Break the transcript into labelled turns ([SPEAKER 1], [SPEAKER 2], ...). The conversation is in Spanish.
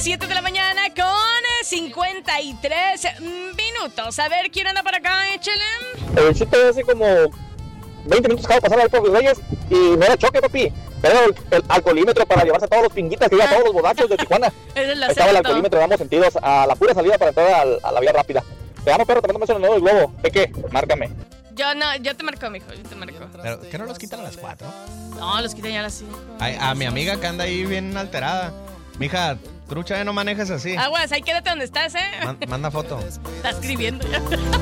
[SPEAKER 1] 7 de la mañana con 53 minutos. A ver, ¿quién anda por acá? Échale.
[SPEAKER 2] El chiste hace como 20 minutos acabo de pasar ahí por Los Reyes y no era choque, papi. Era el alcoholímetro para llevarse a todos los pinguitas que iban todos los borrachos de Tijuana.
[SPEAKER 1] Es el
[SPEAKER 2] Ahí estaba el
[SPEAKER 1] acento.
[SPEAKER 2] alcoholímetro, damos sentidos a la pura salida para entrar a la vía rápida. Te amo, perro, te mando un beso en el nuevo del globo. ¿Qué? Márcame.
[SPEAKER 1] Yo no, yo te marco, mijo, yo te marco.
[SPEAKER 3] Pero, ¿qué no los quitan a las 4?
[SPEAKER 1] No, los quitan ya a las 5.
[SPEAKER 3] A mi amiga que anda ahí bien alterada. Mija, trucha, no manejes así.
[SPEAKER 1] Aguas, ahí quédate donde estás,
[SPEAKER 3] Manda foto.
[SPEAKER 1] Está escribiendo ya.